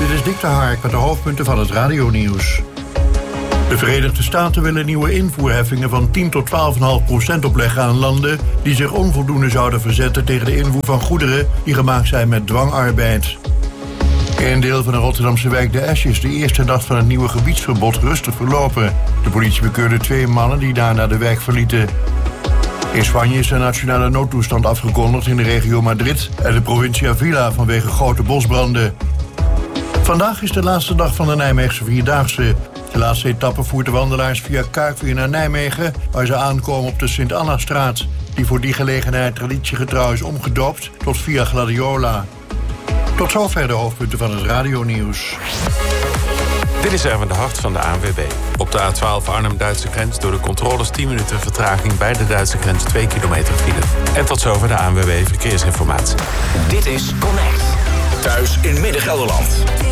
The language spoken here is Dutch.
Dit is Dick de Hark met de hoofdpunten van het radionieuws. De Verenigde Staten willen nieuwe invoerheffingen van 10 tot 12,5% opleggen aan landen die zich onvoldoende zouden verzetten tegen de invoer van goederen die gemaakt zijn met dwangarbeid. Een deel van de Rotterdamse wijk De Esch is de eerste dag van het nieuwe gebiedsverbod rustig verlopen. De politie bekeurde 2 mannen die daarna de wijk verlieten. In Spanje is een nationale noodtoestand afgekondigd in de regio Madrid en de provincie Avila vanwege grote bosbranden. Vandaag is de laatste dag van de Nijmeegse Vierdaagse. De laatste etappe voert de wandelaars via Kuik weer naar Nijmegen, waar ze aankomen op de Sint-Anna-straat, die voor die gelegenheid traditiegetrouw is omgedoopt tot Via Gladiola. Tot zover de hoofdpunten van het radionieuws. Dit is Erwin de Hart van de ANWB. Op de A12 Arnhem-Duitse grens door de controles 10 minuten vertraging bij de Duitse grens 2 kilometer file. En tot zover de ANWB Verkeersinformatie. Dit is Connect. Thuis in Midden-Gelderland.